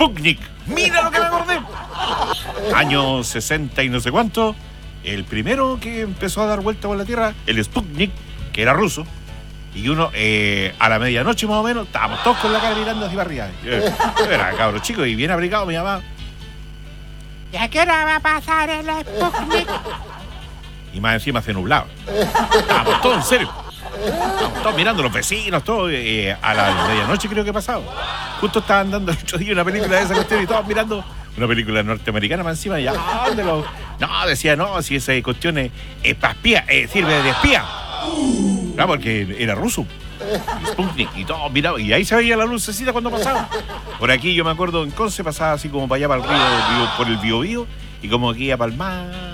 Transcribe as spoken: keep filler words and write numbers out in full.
Sputnik. Mira lo que me acordé. Año sesenta y no sé cuánto. El primero que empezó a dar vuelta por la Tierra, el Sputnik, que era ruso. Y uno, eh, a la medianoche más o menos, estábamos todos con la cara mirando hacia arriba. Yo, yo era cabro chico y bien abrigado, mi mamá. ¿Y a qué hora va a pasar el Sputnik? Y más encima se nublaba. Estábamos todos en serio. Estábamos todos mirando los vecinos, todos. Eh, a la medianoche creo que pasaba. Justo estaban dando el otro día una película de esa cuestión y todos mirando una película norteamericana más encima. Y ya, ¿dónde lo...? No, decía, no, si esa cuestión es, es para espía, eh, sirve de espía. Claro, porque era ruso. Sputnik y todo, miraba, y ahí se veía la lucecita cuando pasaba. Por aquí yo me acuerdo en Conce pasaba así como para allá para el río, por el Biobío, y como aquí a Palmar,